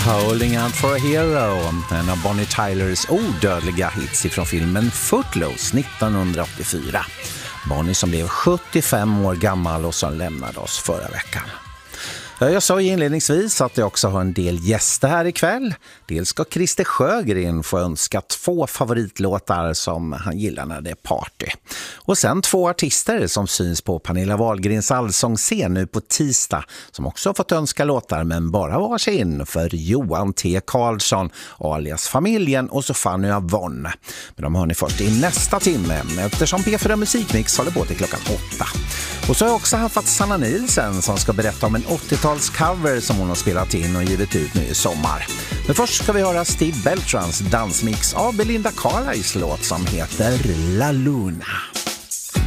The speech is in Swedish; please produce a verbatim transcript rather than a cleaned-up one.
Holding Out for a Hero, en av Bonnie Tylers odödliga hits ifrån filmen Footloose nittonhundraåttiofyra. Bonnie som blev sjuttiofem år gammal och som lämnade oss förra veckan. Jag sa inledningsvis att jag också har en del gäster här ikväll. Dels ska Christer Sjögren få önska två favoritlåtar som han gillar när det är party. Och sen två artister som syns på Pernilla Wahlgrens allsångsscen nu på tisdag som också har fått önska låtar men bara varsin för Johan T. Karlsson alias Familjen och så Fanny Avon. Men de hör ni först i nästa timme eftersom P fyra Musikmix håller på till klockan åtta. Och så har jag också haft Sanna Nielsen som ska berätta om en åttiotalscover som hon har spelat in och givit ut nu i sommar. Men först ska vi höra Steve Beltrans dansmix av Belinda Carlisles låt som heter La Luna.